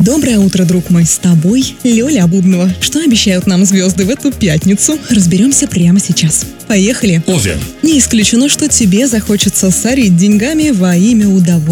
Доброе утро, друг мой, с тобой Лёля Обуднова. Что обещают нам звезды в эту пятницу? Разберемся прямо сейчас. Поехали! Овен. Не исключено, что тебе захочется сорить деньгами во имя удовольствия.